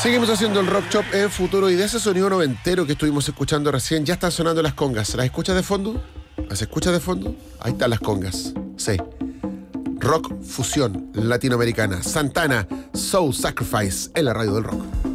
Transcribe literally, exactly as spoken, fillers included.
Seguimos haciendo el Rock Shop en Futuro y de ese sonido noventero que estuvimos escuchando recién ya están sonando las congas. ¿Las escuchas de fondo? ¿Las escuchas de fondo? Ahí están las congas. Sí. Rock fusión latinoamericana. Santana, Soul Sacrifice en la radio del rock.